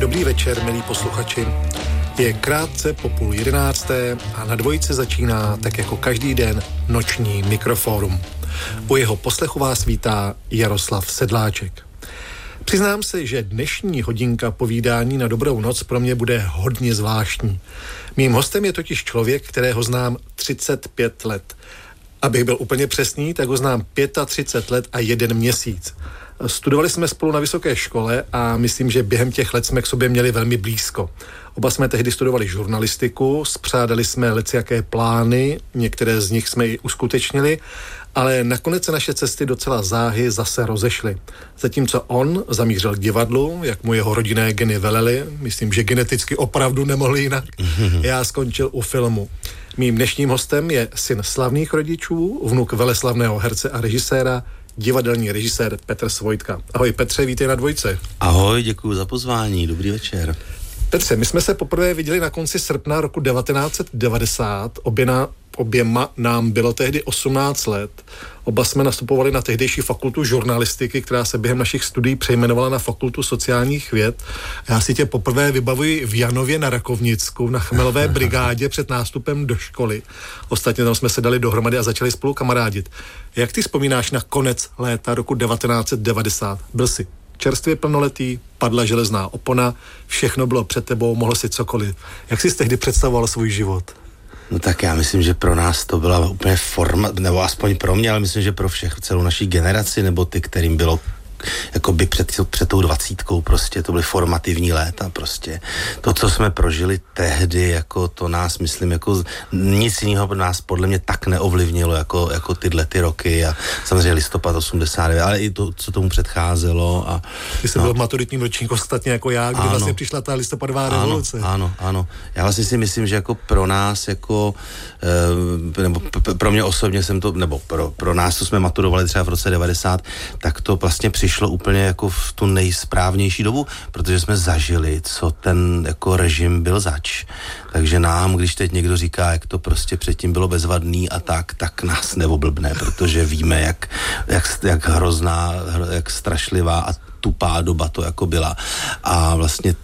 Dobrý večer, milí posluchači. Je krátce po 10:30 a na Dvojici začíná, tak jako každý den, noční Mikrofórum. U jeho poslechu vás vítá Jaroslav Sedláček. Přiznám se, že dnešní hodinka povídání na dobrou noc pro mě bude hodně zvláštní. Mým hostem je totiž člověk, kterého znám 35 let. Abych byl úplně přesný, tak ho znám 35 let a 1 měsíc. Studovali jsme spolu na vysoké škole a myslím, že během těch let jsme k sobě měli velmi blízko. Oba jsme tehdy studovali žurnalistiku, spřádali jsme lecjaké plány, některé z nich jsme i uskutečnili, ale nakonec se naše cesty docela záhy zase rozešly. Zatímco on zamířil k divadlu, jak mu jeho rodinné geny velely, myslím, že geneticky opravdu nemohli jinak, já skončil u filmu. Mým dnešním hostem je syn slavných rodičů, vnuk veleslavného herce a režiséra, divadelní režisér Petr Svojtka. Ahoj Petře, vítej na Dvojce. Ahoj, děkuji za pozvání, dobrý večer. Petře, my jsme se poprvé viděli na konci srpna roku 1990, oběma nám bylo tehdy 18 let. Oba jsme nastupovali na tehdejší fakultu žurnalistiky, která se během našich studií přejmenovala na fakultu sociálních věd. Já si tě poprvé vybavuji v Janově na Rakovnicku, na Chmelové brigádě před nástupem do školy. Ostatně tam jsme se dali dohromady a začali spolu kamarádit. Jak ty vzpomínáš na konec léta roku 1990? Byl jsi čerstvě plnoletý, padla železná opona, všechno bylo před tebou, mohl si cokoliv. Jak jsi tehdy představoval svůj život? No tak já myslím, že pro nás to byla úplně forma, nebo aspoň pro mě, ale myslím, že pro celou naší generaci, nebo ty, kterým bylo jakoby před tou 20, prostě to byly formativní léta prostě. To, co jsme prožili tehdy, jako to nás, myslím, jako nic jiného nás podle mě tak neovlivnilo, jako tyhle ty roky a samozřejmě listopad 89, ale i to, co tomu předcházelo. A ty jsi byl v maturitním ročníku ostatně jako já, kdy vlastně přišla ta listopadová revoluce. Ano. Já vlastně si myslím, že jako pro nás, jako nebo pro mě osobně jsem to, nebo pro nás, co jsme maturovali třeba v roce 90, tak to vlastně přišlo úplně jako v tu nejsprávnější dobu, protože jsme zažili, co ten jako režim byl zač. Takže nám, když teď někdo říká, jak to prostě předtím bylo bezvadný a tak nás neoblbne, protože víme, jak hrozná, jak strašlivá a tupá doba to jako byla. A vlastně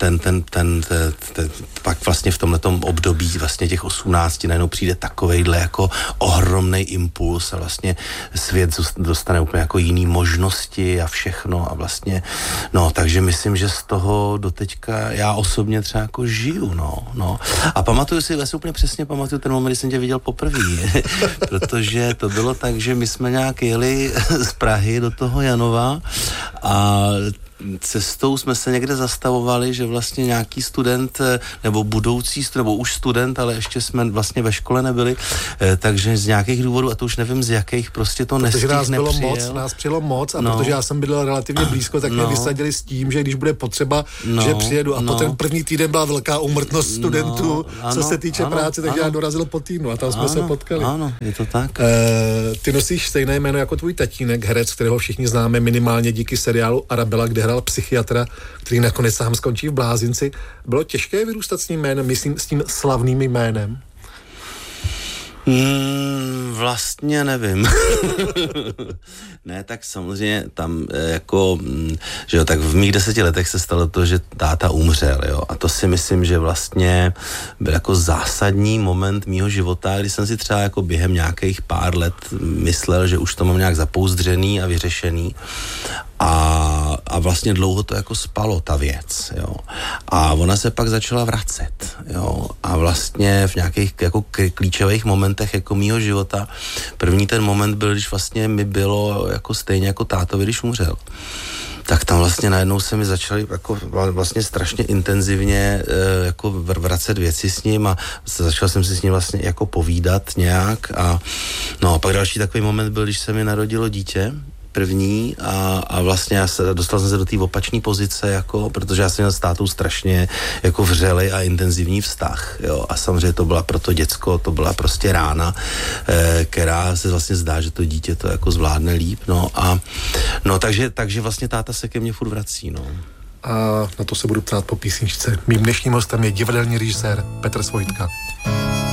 pak vlastně v tomhletom období vlastně těch 18 najednou přijde takovejhle jako ohromnej impuls a vlastně svět dostane úplně jako jiný možnosti a všechno a vlastně, no, takže myslím, že z toho doteďka já osobně třeba jako žiju, no. A pamatuju si, vlastně úplně přesně pamatuju ten moment, kdy jsem tě viděl poprvé, protože to bylo tak, že my jsme nějak jeli z Prahy do toho Janova a cestou jsme se někde zastavovali, že vlastně nějaký student, nebo budoucí student, nebo už student, ale ještě jsme vlastně ve škole nebyli, takže z nějakých důvodů, a to už nevím z jakých, prostě to nestih nepřijel. Nás přijelo moc a protože já jsem bydlel relativně blízko, tak mě vysadili s tím, že když bude potřeba, že přijedu a potom první týden byla velká úmrtnost studentů, co se týče práce, takže já dorazil po týdnu a tam jsme se potkali. Ano, je to tak. Ty nosíš stejné jméno jako tvůj tatínek, herec, kterého všichni známe minimálně díky seriálu Arabela, kde hrál psychiatra, který nakonec sám skončí v blázinci. Bylo těžké vyrůstat s tím jménem, myslím, s tím slavným jménem? Vlastně nevím. Ne, tak samozřejmě tam jako, že jo, tak v mých 10 letech se stalo to, že táta umřel, jo, a to si myslím, že vlastně byl jako zásadní moment mýho života, kdy jsem si třeba jako během nějakých pár let myslel, že už to mám nějak zapouzdřený a vyřešený a vlastně dlouho to jako spalo, ta věc, jo. A ona se pak začala vracet, jo. A vlastně v nějakých jako klíčových momentech jako mýho života, první ten moment byl, když vlastně mi bylo jako stejně jako tátovi, když umřel. Tak tam vlastně najednou se mi začaly jako vlastně strašně intenzivně jako vracet věci s ním a začal jsem si s ním vlastně jako povídat nějak a no a pak další takový moment byl, když se mi narodilo dítě, první a vlastně dostal jsem se do té opačné pozice, jako, protože já jsem měl s tátou strašně jako vřelej a intenzivní vztah, jo, a samozřejmě to byla pro to děcko, to byla prostě rána, která se vlastně zdá, že to dítě to jako zvládne líp, takže vlastně táta se ke mně furt vrací, no. A na to se budu ptát po písničce. Mým dnešním hostem je divadelní režisér Petr Svojtka.